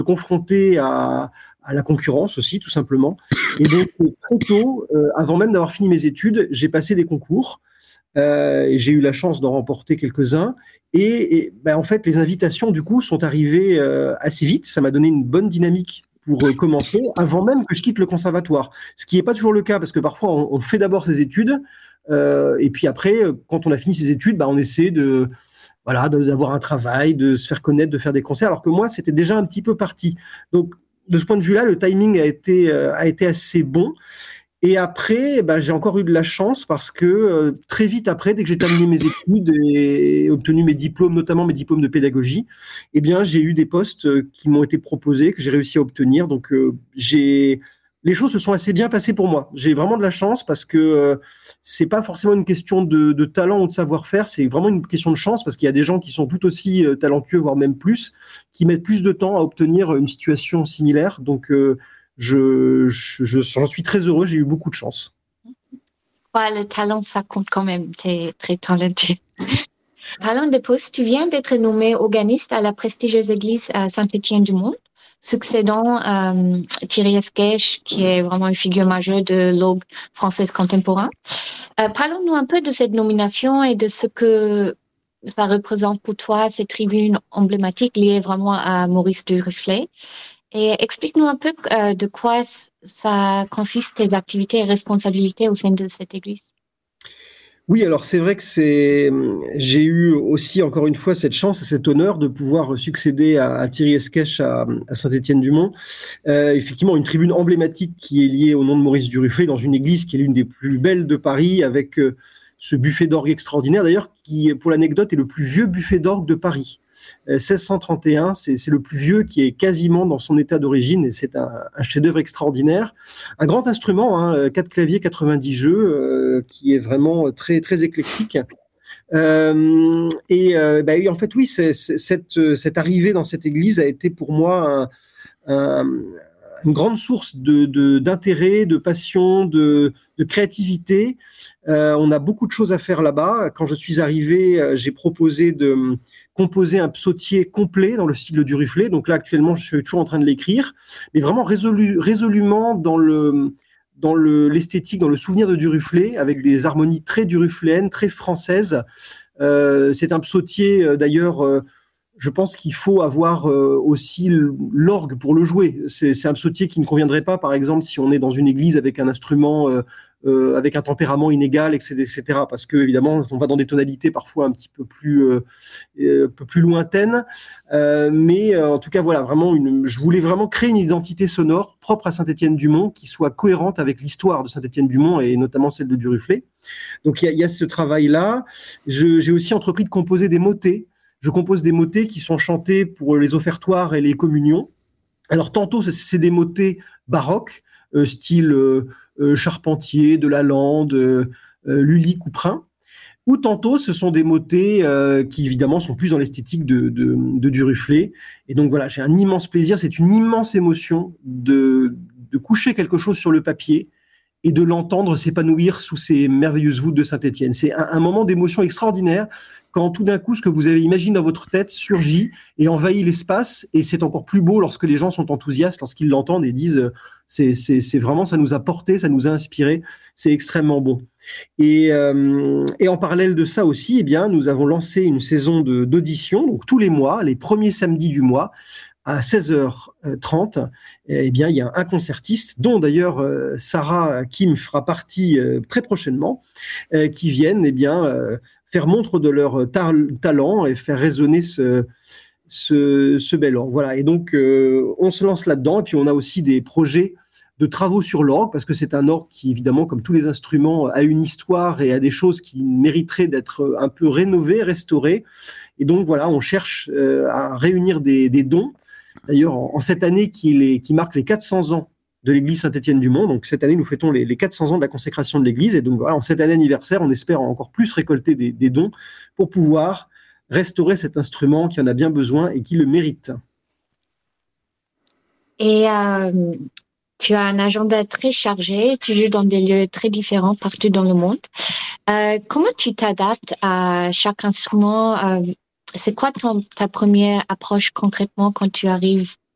confronté à la concurrence aussi, tout simplement. Et donc, très tôt, avant même d'avoir fini mes études, j'ai passé des concours. Et j'ai eu la chance d'en remporter quelques-uns. Et en fait, les invitations, du coup, sont arrivées assez vite. Ça m'a donné une bonne dynamique pour commencer, avant même que je quitte le conservatoire. Ce qui n'est pas toujours le cas, parce que parfois, on fait d'abord ses études, et puis après, quand on a fini ses études, on essaie d'avoir un travail, de se faire connaître, de faire des concerts, alors que moi, c'était déjà un petit peu parti. Donc, de ce point de vue-là, le timing a été assez bon. Et après, j'ai encore eu de la chance parce que très vite après, dès que j'ai terminé mes études et obtenu mes diplômes, notamment mes diplômes de pédagogie, j'ai eu des postes qui m'ont été proposés, que j'ai réussi à obtenir. Donc, les choses se sont assez bien passées pour moi. J'ai vraiment de la chance parce que c'est pas forcément une question de talent ou de savoir-faire, c'est vraiment une question de chance parce qu'il y a des gens qui sont tout aussi talentueux, voire même plus, qui mettent plus de temps à obtenir une situation similaire. Donc, j'en suis très heureux, j'ai eu beaucoup de chance. Ouais, le talent, ça compte quand même, tu es très talentueux. Parlant de poste, tu viens d'être nommé organiste à la prestigieuse église à Saint-Étienne-du-Mont, succédant Thierry Esquèche, qui est vraiment une figure majeure de l'orgue française contemporain. Parlons-nous un peu de cette nomination et de ce que ça représente pour toi, cette tribune emblématique liée vraiment à Maurice Duruflé. Et explique-nous un peu de quoi ça consiste, tes activités et responsabilités au sein de cette église. Oui, alors c'est vrai que j'ai eu aussi encore une fois cette chance et cet honneur de pouvoir succéder à Thierry Esquèche à Saint-Étienne-du-Mont. Effectivement, une tribune emblématique qui est liée au nom de Maurice Duruflé dans une église qui est l'une des plus belles de Paris avec ce buffet d'orgue extraordinaire d'ailleurs qui, pour l'anecdote, est le plus vieux buffet d'orgue de Paris. 1631, c'est le plus vieux qui est quasiment dans son état d'origine et c'est un chef-d'œuvre extraordinaire. Un grand instrument, 4 claviers, 90 jeux, qui est vraiment très, très éclectique. En fait, oui, cette arrivée dans cette église a été pour moi une grande source d'intérêt, de passion, de créativité. On a beaucoup de choses à faire là-bas. Quand je suis arrivé, j'ai proposé de composer un psautier complet dans le style de Duruflé. Donc là, actuellement, je suis toujours en train de l'écrire, mais vraiment résolument dans l'esthétique, dans le souvenir de Duruflé, avec des harmonies très durufléennes, très françaises. C'est un psautier, d'ailleurs, je pense qu'il faut avoir aussi l'orgue pour le jouer. C'est un psautier qui ne conviendrait pas, par exemple, si on est dans une église avec un instrument avec un tempérament inégal, etc. Parce que évidemment, on va dans des tonalités parfois un petit peu plus lointaines. Mais en tout cas, voilà, vraiment, je voulais vraiment créer une identité sonore propre à Saint-Étienne-du-Mont qui soit cohérente avec l'histoire de Saint-Étienne-du-Mont et notamment celle de Duruflé. Donc il y a ce travail-là. J'ai aussi entrepris de composer des motets. Je compose des motets qui sont chantés pour les offertoires et les communions. Alors tantôt c'est des motets baroques, style Charpentier, de Lalande, Lully, Couperin, ou tantôt ce sont des motets qui évidemment sont plus dans l'esthétique de Duruflé. Et donc voilà, j'ai un immense plaisir, c'est une immense émotion de coucher quelque chose sur le papier et de l'entendre s'épanouir sous ces merveilleuses voûtes de Saint-Étienne. C'est un moment d'émotion extraordinaire quand tout d'un coup, ce que vous avez imaginé dans votre tête surgit et envahit l'espace, et c'est encore plus beau lorsque les gens sont enthousiastes, lorsqu'ils l'entendent et disent c'est vraiment, ça nous a porté, ça nous a inspiré, c'est extrêmement bon. Et en parallèle de ça aussi, eh bien, nous avons lancé une saison d'audition, donc tous les mois, les premiers samedis du mois, à 16h30, eh bien, il y a un concertiste, dont d'ailleurs Sarah Kim fera partie très prochainement, qui viennent eh bien, faire montre de leur talent et faire résonner ce bel orgue. Voilà. Et donc, on se lance là-dedans. Et puis, on a aussi des projets de travaux sur l'orgue, parce que c'est un orgue qui, évidemment, comme tous les instruments, a une histoire et a des choses qui mériteraient d'être un peu rénovées, restaurées. Et donc, voilà, on cherche à réunir des dons. D'ailleurs, en cette année qui marque les 400 ans de l'église Saint-Étienne-du-Mont, donc cette année, nous fêtons les 400 ans de la consécration de l'église, et donc voilà, en cette année anniversaire, on espère encore plus récolter des dons pour pouvoir restaurer cet instrument qui en a bien besoin et qui le mérite. Et tu as un agenda très chargé, tu joues dans des lieux très différents partout dans le monde. Comment tu t'adaptes à chaque instrument? C'est quoi ta première approche concrètement quand tu arrives